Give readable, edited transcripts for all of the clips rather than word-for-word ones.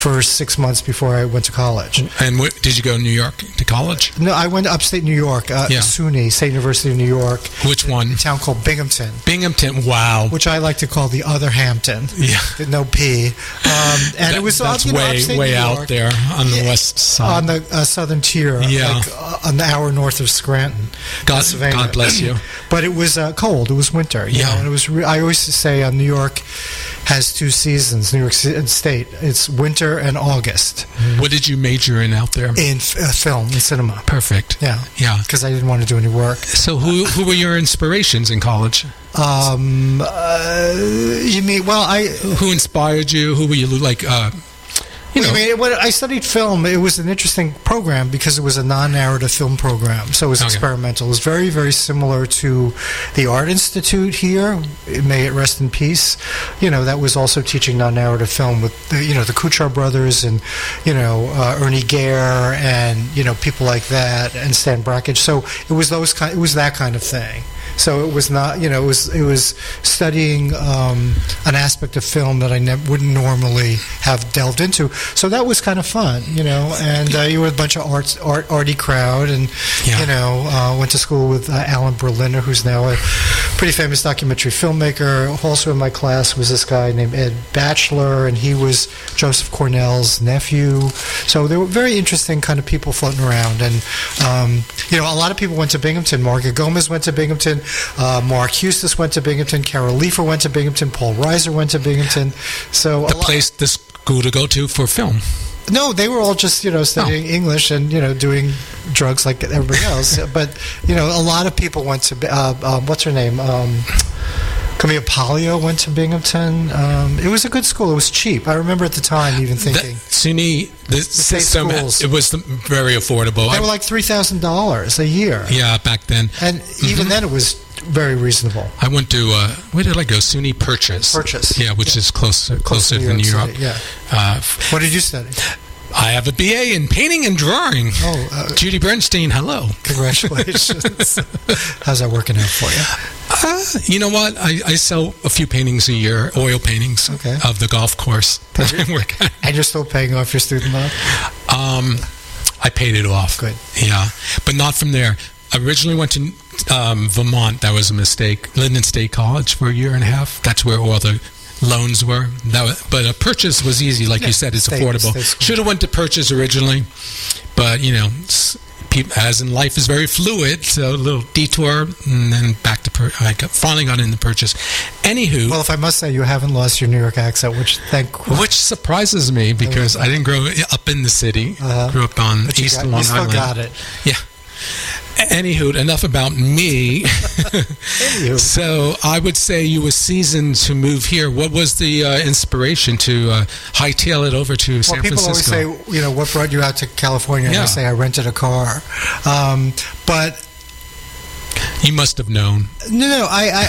for 6 months before I went to college. And did you go to New York to college? No, I went to upstate New York, SUNY, State University of New York. Which one? A town called Binghamton. Binghamton, wow. Which I like to call the other Hampton. Yeah. No P. And it was that's way out there on the west side. On the southern tier, like an hour north of Scranton, Pennsylvania. God bless you. But it was cold. It was winter. You know, and it was. I always say New York has 2 seasons. New York State. It's winter and August. What did you major in out there? In film and cinema. Perfect. Yeah. Because I didn't want to do any work. So who were your inspirations in college? You mean? Well, who inspired you? Who were you like? When I studied film, it was an interesting program because it was a non-narrative film program. So it was experimental. It was very, very similar to the Art Institute here. May it rest in peace. That was also teaching non-narrative film with the Kuchar brothers and Ernie Gare and people like that and Stan Brakhage. So it was it was that kind of thing. So it was not, it was studying an aspect of film that I wouldn't normally have delved into. So that was kind of fun, and you were a bunch of arty crowd, and went to school with Alan Berliner, who's now a pretty famous documentary filmmaker. Also in my class was this guy named Ed Batchelor, and he was Joseph Cornell's nephew. So there were very interesting kind of people floating around, and a lot of people went to Binghamton. Margaret Gomez went to Binghamton. Mark Hustis went to Binghamton. Carol Leifer went to Binghamton. Paul Reiser went to Binghamton. So the school to go to for film. No, they were all just studying English and doing drugs like everybody else. But a lot of people went to what's her name? Camille Paglia went to Binghamton. It was a good school. It was cheap. I remember at the time even thinking. SUNY, the system, it was very affordable. They were like $3,000 a year. Yeah, back then. And even then it was very reasonable. I went to, where did I go? SUNY Purchase. Yeah, which is closer to New York. Yeah. What did you study? I have a BA in painting and drawing. Judy Bernstein, hello. Congratulations. How's that working out for you? You know what? I sell a few paintings a year, oil paintings of the golf course that I work at. And you're still paying off your student loan? I paid it off. Good. Yeah, but not from there. I originally went to Vermont. That was a mistake. Linden State College for a year and a half. That's where all the loans were. But a Purchase was easy, like you said. It's affordable. Should have went to Purchase originally, but as in life is very fluid, so a little detour and then back to I finally got into Purchase. Anywho, well, if I must say, you haven't lost your New York accent, which surprises me because I didn't grow up in the city. Grew up on East Long Island. You still got it. Yeah. Anywho, enough about me. So I would say you were seasoned to move here. What was the inspiration to hightail it over to San Francisco? People always say, what brought you out to California? And I say I rented a car. But you must have known. No,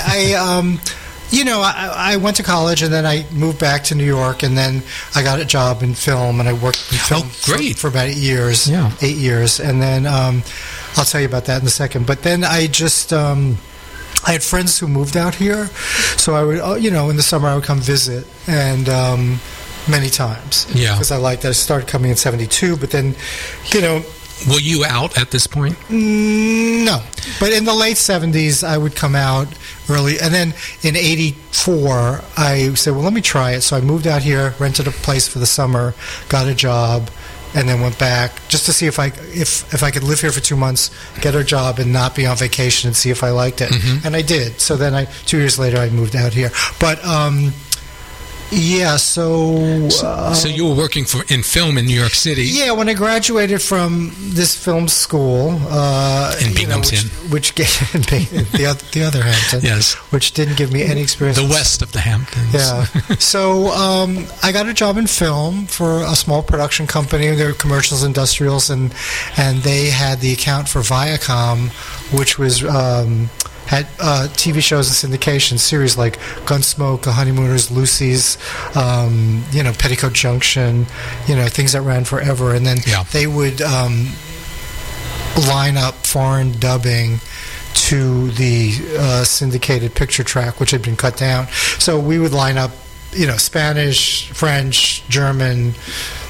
I went to college and then I moved back to New York and then I got a job in film and I worked in film for about 8 years. Yeah. 8 years. And then I'll tell you about that in a second. But then I just, I had friends who moved out here. So I would, in the summer I would come visit and many times. Yeah. Because I liked that. I started coming in 1972, but then, Were you out at this point? No. But in the late 70s, I would come out early. And then in 84, I said, well, let me try it. So I moved out here, rented a place for the summer, got a job, and then went back just to see if I could live here for 2 months, get a job, and not be on vacation and see if I liked it. Mm-hmm. And I did. So then 2 years later, I moved out here. But yeah, so you were working in film in New York City. Yeah, when I graduated from this film school in Binghamton, which the other Hampton, yes, which didn't give me any experience. The west of the Hamptons. Yeah. So I got a job in film for a small production company. They were commercials, industrials, and they had the account for Viacom, which was. Had TV shows and syndication series like Gunsmoke, The Honeymooners, Lucy's, Petticoat Junction, things that ran forever. And then they would line up foreign dubbing to the syndicated picture track, which had been cut down. So we would line up, Spanish, French, German,